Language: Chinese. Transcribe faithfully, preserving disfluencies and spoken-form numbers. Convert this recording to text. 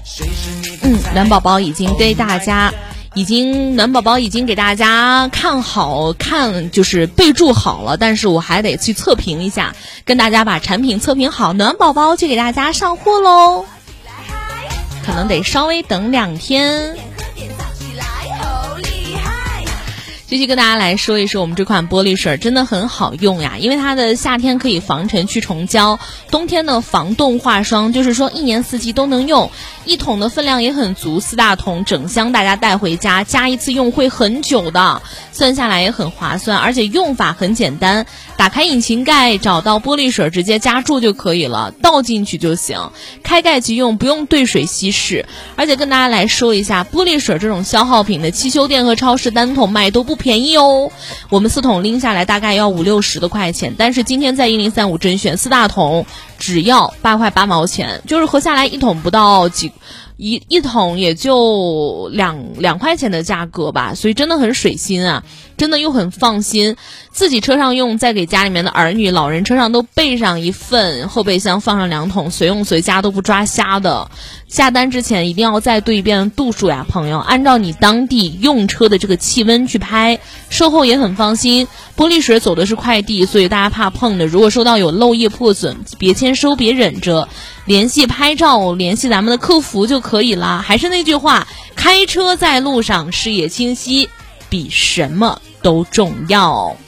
嗯，暖宝宝已经对大家已经暖宝宝已经给大家看好看就是备注好了，但是我还得去测评一下，跟大家把产品测评好，暖宝宝就给大家上货喽，可能得稍微等两天。继续跟大家来说一说，我们这款玻璃水真的很好用呀，因为它的夏天可以防尘去虫胶，冬天的防冻化霜，就是说一年四季都能用。一桶的分量也很足，四大桶整箱大家带回家，加一次用会很久的，算下来也很划算，而且用法很简单，打开引擎盖，找到玻璃水直接加注就可以了，倒进去就行，开盖即用，不用兑水稀释。而且跟大家来说一下，玻璃水这种消耗品的汽修店和超市单桶卖都不便宜哦，我们四桶拎下来大概要五六十的块钱，但是今天在一零三五甄选四大桶只要八块八毛钱，就是合下来一桶不到几一一桶也就两两块钱的价格吧，所以真的很水心啊，真的又很放心，自己车上用，再给家里面的儿女老人车上都备上一份，后备箱放上两桶，随用随加都不抓瞎的。下单之前一定要再对一遍度数呀，朋友，按照你当地用车的这个气温去拍，售后也很放心。玻璃水走的是快递，所以大家怕碰的，如果收到有漏液破损，别签收，别忍着，联系拍照，联系咱们的客服就可以啦。还是那句话，开车在路上视野清晰比什么都重要。